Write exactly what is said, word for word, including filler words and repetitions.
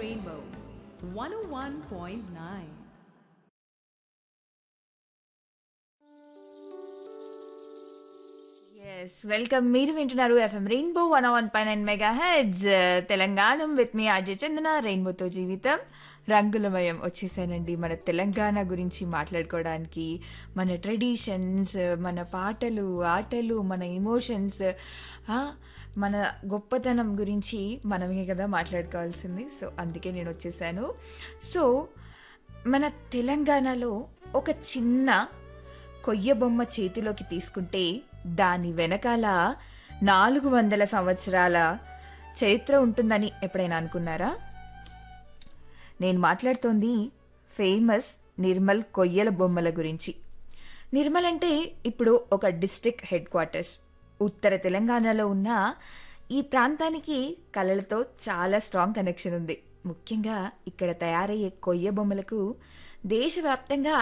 Rainbow one oh one point nine. Yes welcome. మీరు వింటున్నారు FM rainbow one one pi nine mega heads Telangana with me Ajay చందన. రెయిన్బోతో జీవితం రంగులమయం వచ్చేసానండి మన తెలంగాణ గురించి మాట్లాడుకోవడానికి. మన ట్రెడిషన్స్, మన పాటలు, ఆటలు, మన ఎమోషన్స్, మన గొప్పతనం గురించి మనమే కదా మాట్లాడుకోవాల్సింది. సో అందుకే నేను వచ్చేసాను. సో మన తెలంగాణలో ఒక చిన్న కొయ్య బొమ్మ చేతిలోకి తీసుకుంటే దాని వెనకాల నాలుగు వందల సంవత్సరాల చరిత్ర ఉంటుందని ఎప్పుడైనా అనుకున్నారా? నేను మాట్లాడుతోంది ఫేమస్ నిర్మల్ కొయ్యల బొమ్మల గురించి. నిర్మల్ అంటే ఇప్పుడు ఒక డిస్ట్రిక్ట్ హెడ్ క్వార్టర్స్. ఉత్తర తెలంగాణలో ఉన్న ఈ ప్రాంతానికి కళలతో చాలా స్ట్రాంగ్ కనెక్షన్ ఉంది. ముఖ్యంగా ఇక్కడ తయారయ్యే కొయ్య బొమ్మలకు దేశవ్యాప్తంగా